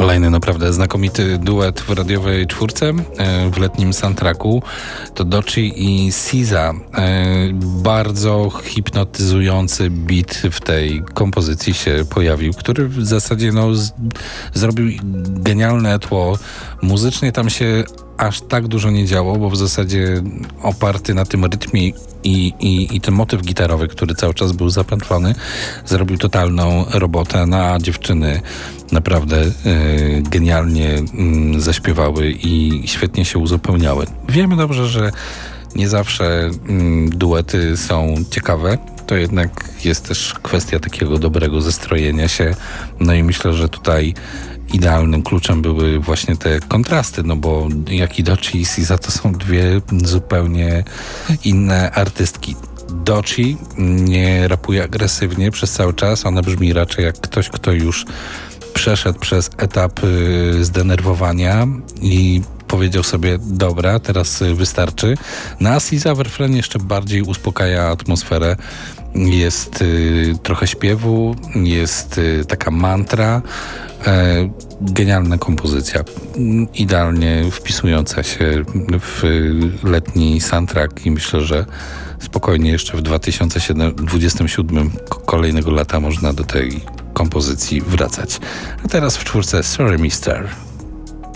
Kolejny naprawdę znakomity duet w radiowej czwórce w letnim soundtracku to Doechii i SZA. Bardzo hipnotyzujący beat w tej kompozycji się pojawił, który w zasadzie zrobił genialne tło. Muzycznie tam się aż tak dużo nie działo, bo w zasadzie oparty na tym rytmie i ten motyw gitarowy, który cały czas był zapętlony, zrobił totalną robotę, a dziewczyny naprawdę genialnie zaśpiewały i świetnie się uzupełniały. Wiemy dobrze, że nie zawsze duety są ciekawe. To jednak jest też kwestia takiego dobrego zestrojenia się. No i myślę, że tutaj idealnym kluczem były właśnie te kontrasty, no bo jak i Doechii i SZA to są dwie zupełnie inne artystki. Doechii nie rapuje agresywnie przez cały czas, ona brzmi raczej jak ktoś, kto już przeszedł przez etap zdenerwowania i powiedział sobie, dobra, teraz wystarczy. A SZA w refrenie jeszcze bardziej uspokaja atmosferę. Jest trochę śpiewu, jest taka mantra. Genialna kompozycja, idealnie wpisująca się w letni soundtrack i myślę, że spokojnie jeszcze w 2027 kolejnego lata można do tej kompozycji wracać. A teraz w czwórce Sorry Mister.